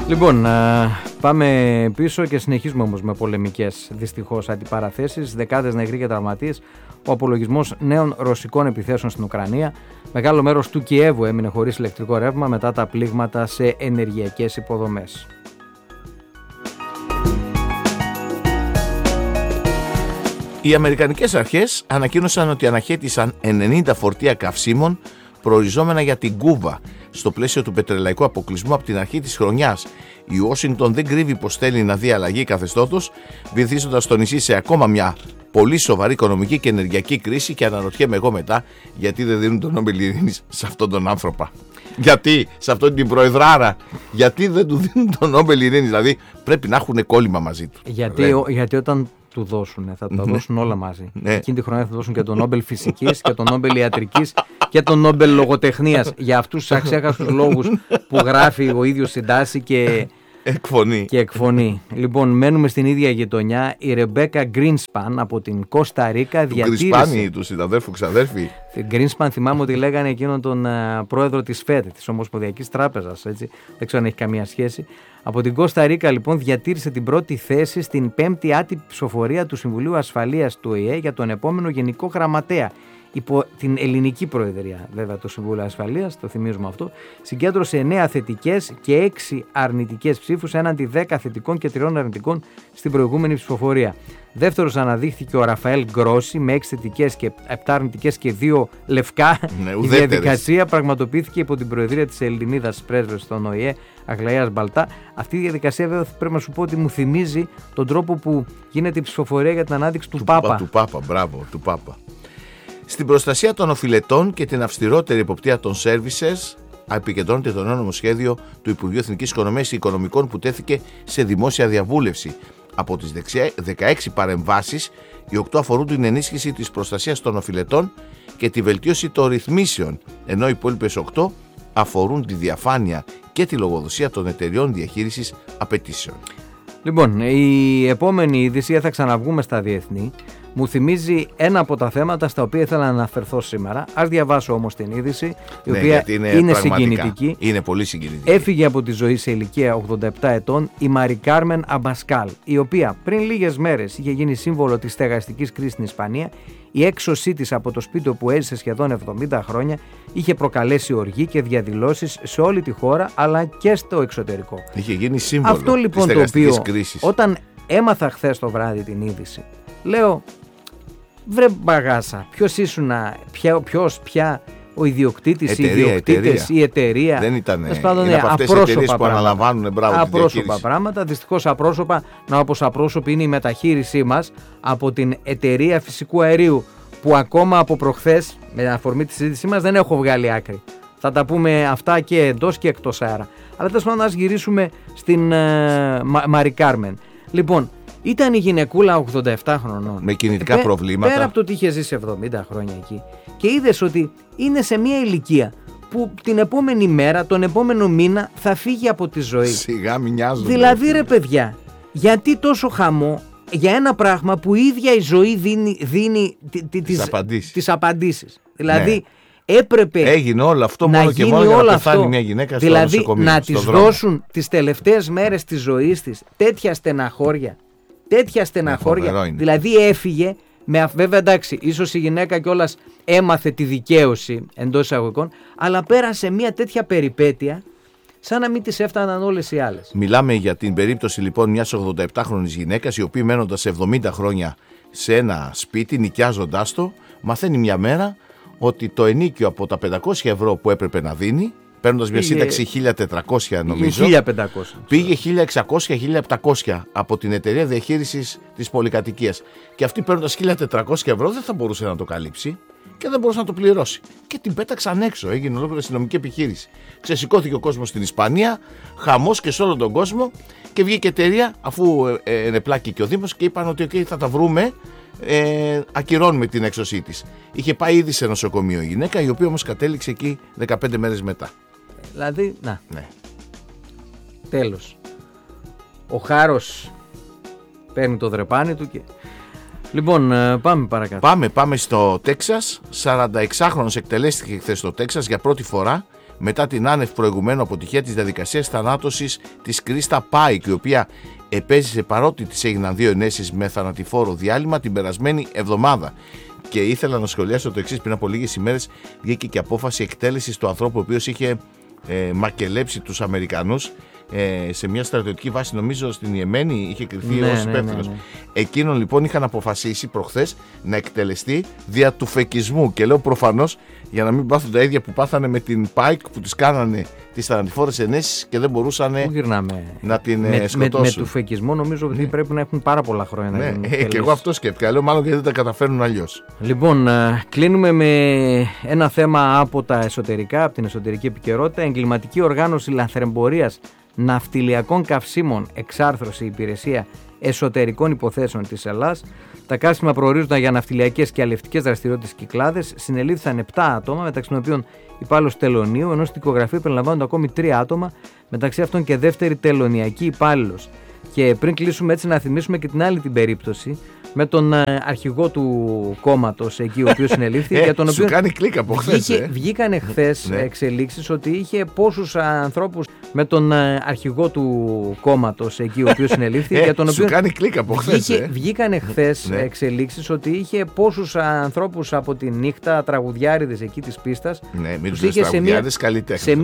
Λοιπόν, πάμε πίσω και συνεχίζουμε όμως με πολεμικές δυστυχώς αντιπαραθέσεις, δεκάδες νεκροί και τραυματίες, ο απολογισμός νέων ρωσικών επιθέσεων στην Ουκρανία. Μεγάλο μέρος του Κιέβου έμεινε χωρίς ηλεκτρικό ρεύμα μετά τα πλήγματα σε ενεργειακές υποδομές. Οι αμερικανικές αρχές ανακοίνωσαν ότι αναχέτησαν 90 φορτία καυσίμων προοριζόμενα για την Κούβα στο πλαίσιο του πετρελαϊκού αποκλεισμού από την αρχή της χρονιάς. Η Ουάσιγκτον δεν κρύβει πως θέλει να δει αλλαγή καθεστώτος, βυθίζοντας το νησί σε ακόμα μια πολύ σοβαρή οικονομική και ενεργειακή κρίση, και αναρωτιέμαι εγώ μετά γιατί δεν δίνουν τον Νόμπελ Ειρήνης σε αυτόν τον άνθρωπο. Γιατί, σε αυτόν την προεδράρα, γιατί δεν του δίνουν τον Νόμπελ Ειρήνης? Δηλαδή πρέπει να έχουν κόλλημα μαζί του. Γιατί όταν του δώσουν, θα τα δώσουν όλα μαζί. Εκείνη τη χρονιά θα δώσουν και τον Νόμπελ Φυσικής και τον Νόμπελ Ιατρικής και τον Νόμπελ Λογοτεχνίας για αυτούς τους αξέχαστους λόγους που γράφει ο ίδιος στην τάση και εκφωνεί. Λοιπόν, μένουμε στην ίδια γειτονιά. Η Ρεμπέκα Γκρίνσπαν από την Κώστα Ρίκα διατήρησε. Του Γκρίνσπαν, του συναδέλφου ξαδέρφη. Γκρίνσπαν, θυμάμαι ότι λέγανε εκείνον τον πρόεδρο της ΦΕΔ, της Ομοσπονδιακής Τράπεζας. Έτσι. Δεν ξέρω αν έχει καμία σχέση. Από την Κώστα Ρίκα, λοιπόν, διατήρησε την πρώτη θέση στην 5η άτυπη ψηφοφορία του Συμβουλίου Ασφαλείας του ΟΗΕ για τον επόμενο Γενικό Γραμματέα. Υπό την ελληνική προεδρία, βέβαια, το Συμβούλιο Ασφαλείας, το θυμίζουμε αυτό, συγκέντρωσε 9 θετικές και 6 αρνητικές ψήφους έναντι 10 θετικών και 3 αρνητικών στην προηγούμενη ψηφοφορία. Δεύτερος αναδείχθηκε ο Ραφαέλ Γκρόση με 6 θετικές και 7 αρνητικές και 2 λευκά. Η διαδικασία πραγματοποιήθηκε υπό την προεδρία της Ελληνίδας πρέσβεως στον ΟΗΕ, Αγλαίας Μπαλτά. Αυτή η διαδικασία, βέβαια, πρέπει να σου πω ότι μου θυμίζει τον τρόπο που γίνεται η ψηφοφορία για την ανάδειξη του Πάπα. Του Πάπα. Στην προστασία των οφειλετών και την αυστηρότερη εποπτεία των services επικεντρώνεται το νέο νομοσχέδιο του Υπουργείου Εθνικής Οικονομίας και Οικονομικών που τέθηκε σε δημόσια διαβούλευση. Από τις 16 παρεμβάσεις, οι 8 αφορούν την ενίσχυση της προστασίας των οφειλετών και τη βελτίωση των ρυθμίσεων, ενώ οι υπόλοιπες 8 αφορούν τη διαφάνεια και τη λογοδοσία των εταιριών διαχείρισης απαιτήσεων. Λοιπόν, η επόμενη είδηση, θα ξαναβγούμε στα διεθνή, μου θυμίζει ένα από τα θέματα στα οποία ήθελα να αναφερθώ σήμερα. Ας διαβάσω όμως την είδηση, η οποία είναι συγκινητική. Είναι πολύ συγκινητική. Έφυγε από τη ζωή σε ηλικία 87 ετών η Μαρι Κάρμεν Αμπασκάλ, η οποία πριν λίγες μέρες είχε γίνει σύμβολο της στεγαστικής κρίσης στην Ισπανία. Η έξωσή της από το σπίτι που έζησε σχεδόν 70 χρόνια είχε προκαλέσει οργή και διαδηλώσεις σε όλη τη χώρα αλλά και στο εξωτερικό. Είχε γίνει σύμβολο. Αυτό λοιπόν της στεγαστικής κρίσης. Όταν έμαθα χθες το βράδυ την είδηση, λέω, βρε μπαγάσα, ποιος ήσουνα, ποια ο ιδιοκτήτης, οι ιδιοκτήτες, η εταιρεία. Δεν ήταν. Είναι από αυτές οι εταιρείες που αναλαμβάνουν απρόσωπα πράγματα. Δυστυχώς απρόσωπα, όπως απρόσωπη είναι η μεταχείρισή μας από την εταιρεία φυσικού αερίου, που ακόμα από προχθές, με αφορμή τη συζήτησή μας, δεν έχω βγάλει άκρη. Θα τα πούμε αυτά και εντός και εκτός αέρα. Αλλά τέλος πάντων, ας γυρίσουμε στην Μαρι Κάρμεν. Λοιπόν, ήταν η γυναικούλα 87 χρονών. Με κινητικά προβλήματα. Πέρα από το ότι είχε ζήσει 70 χρόνια εκεί. Και είδες ότι είναι σε μια ηλικία που την επόμενη μέρα, τον επόμενο μήνα θα φύγει από τη ζωή. Σιγά μοιάζονται. Δηλαδή, ρε παιδιά, γιατί τόσο χαμό για ένα πράγμα που η ίδια η ζωή δίνει τις απαντήσεις. Δηλαδή, έπρεπε έγινε όλο αυτό μόνο και μόνο για να πεθάνει μια γυναίκα στο νοσοκομείο. Δηλαδή, να της δώσουν τις τελευταίες μέρες της ζωής της τέτοια στεναχώρια. Δηλαδή, έφυγε. Βέβαια, εντάξει, ίσως η γυναίκα κιόλας έμαθε τη δικαίωση εντός εισαγωγικών, αλλά πέρασε μια τέτοια περιπέτεια σαν να μην της έφταναν όλες οι άλλες. Μιλάμε για την περίπτωση λοιπόν μιας 87χρονης γυναίκας, η οποία μένοντας 70 χρόνια σε ένα σπίτι, νοικιάζοντάς το, μαθαίνει μια μέρα ότι το ενοίκιο από τα 500 ευρώ που έπρεπε να δίνει, παίρνοντας μια σύνταξη 1.400 νομίζω, 1.500. Πήγε 1.600-1.700 από την εταιρεία διαχείρισης της πολυκατοικίας. Και αυτή παίρνοντας 1.400 ευρώ δεν θα μπορούσε να το καλύψει και δεν μπορούσε να το πληρώσει. Και την πέταξαν έξω, έγινε ολόκληρη αστυνομική επιχείρηση. Ξεσηκώθηκε ο κόσμος στην Ισπανία, χαμός και σε όλο τον κόσμο, και βγήκε εταιρεία, αφού ενεπλάκη και ο Δήμος, και είπαν ότι okay, θα τα βρούμε, ακυρώνουμε την έξωσή της. Είχε πάει ήδη σε νοσοκομείο η γυναίκα, η οποία όμως κατέληξε εκεί 15 μέρες μετά. Δηλαδή, να. Ναι. Τέλος. Ο χάρος παίρνει το δρεπάνι του και... Λοιπόν, πάμε παρακάτω. Πάμε στο Τέξας. 46χρονος εκτελέστηκε χθες στο Τέξας για πρώτη φορά μετά την άνευ προηγουμένου αποτυχία της διαδικασίας θανάτωσης της Κρίστα Πάικ, η οποία επέζησε παρότι της έγιναν 2 ενέσεις με θανατηφόρο διάλειμμα την περασμένη εβδομάδα. Και ήθελα να σχολιάσω το εξής: πριν από λίγες ημέρες βγήκε και απόφαση εκτέλεσης του ανθρώπου ο οποίος είχε μακελέψει τους Αμερικανούς σε μια στρατιωτική βάση, νομίζω στην Ιεμένη, είχε κριθεί ως υπεύθυνος. Εκείνον λοιπόν είχαν αποφασίσει προχθές να εκτελεστεί δια του φεκισμού. Και λέω προφανώς για να μην πάθουν τα ίδια που πάθανε με την Πάικ, που τις κάνανε τις θανατηφόρες ενέσεις και δεν μπορούσαν να την σκοτώσουν. Με του φεκισμό νομίζω ότι πρέπει να έχουν πάρα πολλά χρόνια να γίνουν. Και εγώ αυτό σκέφτηκα. Λέω μάλλον γιατί δεν τα καταφέρνουν αλλιώς. Λοιπόν, κλείνουμε με ένα θέμα από τα εσωτερικά, από την εσωτερική επικαιρότητα. Εγκληματική οργάνωση λαθρεμπορίας ναυτιλιακών καυσίμων, εξάρθρωση υπηρεσία εσωτερικών υποθέσεων της Ελλάδας. Τα καύσιμα προορίζονταν για ναυτιλιακές και αλευτικές δραστηριότητες Κυκλάδες. Συνελήφθησαν 7 άτομα, μεταξύ των οποίων υπάλληλος τελωνίου, ενώ στην δικογραφία περιλαμβάνονται ακόμη 3 άτομα, μεταξύ αυτών και δεύτερη τελωνιακή υπάλληλος. Και πριν κλείσουμε, έτσι να θυμίσουμε και την άλλη την περίπτωση με τον αρχηγό του κόμματος εκεί, ο οποίος συνελήφθη. Για τον οποίο κάνει κλικ από χθες. Βγήκανε χθες εξελίξεις ότι είχε πόσους ανθρώπους με τον αρχηγό του κόμματος εκεί, ο οποίος συνελήφθη. Για τον οποίο κάνει κλικ από χθες. Βγήκανε χθες εξελίξεις ότι είχε πόσους ανθρώπους από τη νύχτα, τραγουδιάριδες εκεί της πίστας. Ναι, μην τους τραγουδιάριδες, καλλιτέχνες.